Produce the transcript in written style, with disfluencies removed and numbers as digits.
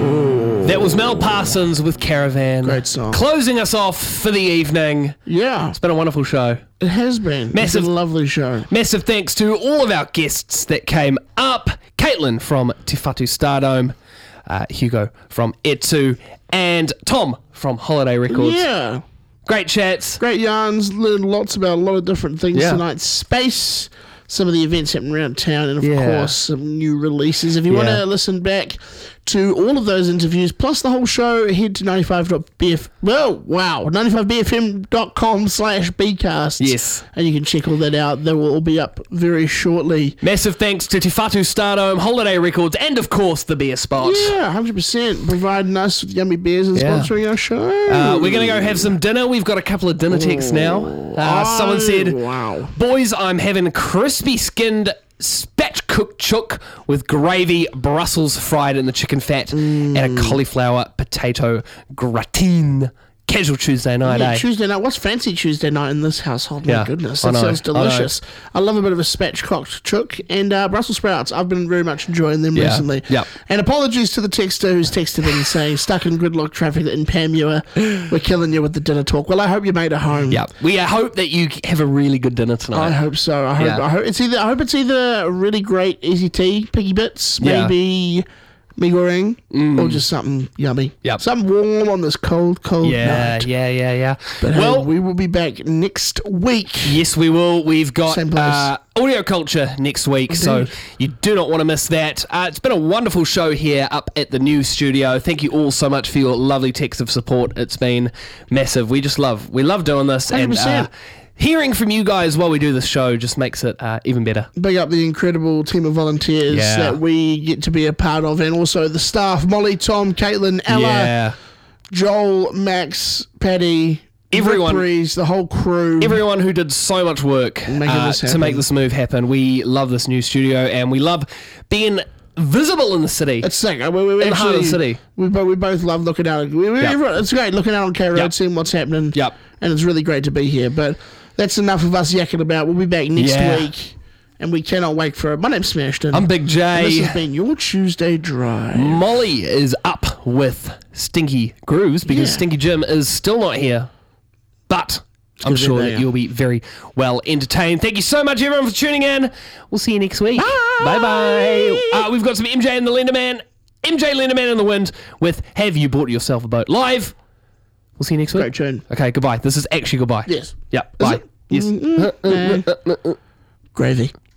That was Mel Parsons with Caravan. Great song. Closing us off for the evening. Yeah. It's been a wonderful show. It has been. Massive- It's been a lovely show. Massive thanks to all of our guests that came up. Caitlin from Te Whatu Stardome, Hugo from Etsu, and Tom from Holiday Records. Yeah. Great chats. Great yarns. Learned lots about a lot of different things Yeah. tonight. Space. Some of the events happening around town, and of Yeah. course some new releases. If you want Yeah. to listen back to all of those interviews plus the whole show, head to 95bfm.com/bcast. Yes. And you can check all that out. They will all be up very shortly. Massive thanks to Te Whatu Stardome, Holiday Records, and of course the Beer Spot. Yeah, 100%. Providing us with yummy beers and Yeah. sponsoring our show. We're going to go have some dinner. We've got a couple of dinner texts now. Someone said, wow. "Boys, I'm having crispy skinned spatchcook chook with gravy, Brussels fried in the chicken fat, and a cauliflower potato gratin." Casual Tuesday night, Yeah, eh? Tuesday night. What's fancy Tuesday night in this household? My Yeah, goodness, I that know, sounds delicious. I love a bit of a spatchcocked chook and Brussels sprouts. I've been very much enjoying them recently. Yep. And apologies to the texter who's texted in saying stuck in gridlock traffic in Panmure. We're killing you with the dinner talk. Well, I hope you made it home. Yeah, we hope that you have a really good dinner tonight. I hope so. I hope it's either a really great easy tea, piggy bits, Yeah. maybe mee goreng, or just something yummy. Yep. Something warm on this cold Yeah, night. yeah. But Well, hey, we will be back next week. yes, we will. We've got Same place. Audio Culture next week, so you do not want to miss that. It's been a wonderful show here up at the new studio. Thank you all so much for your lovely texts of support. It's been massive. We love doing this, 100%. and hearing from you guys while we do this show just makes it even better. Big up the incredible team of volunteers Yeah. that we get to be a part of, and also the staff: Molly, Tom, Caitlin, Ella, Yeah. Joel, Max, Paddy, Everyone. Rick Breeze, the whole crew. Everyone who did so much work Making this to happen. make this move happen. We love this new studio, and we love being visible in the city. It's sick. We in the heart of the city. We both love looking out. Everyone, it's great looking out on K Road, Yep. seeing what's happening. Yep. And it's really great to be here. But that's enough of us yakking about. We'll be back next Yeah. week, and we cannot wait for it. My name's Smashton. I'm Big J. And this has been your Tuesday Drive. Molly is up with Stinky Grooves because Yeah. Stinky Jim is still not here. But I'm gonna be sure there, that yeah. you'll be very well entertained. Thank you so much, everyone, for tuning in. We'll see you next week. Bye-bye. We've got some MJ and the Lenderman. MJ Lenderman in the Wind with Have You Bought Yourself a Boat live. We'll see you next week. Great tune. Okay, goodbye. This is actually goodbye. Yes. Yep. Is Bye. it? Yes. Gravy.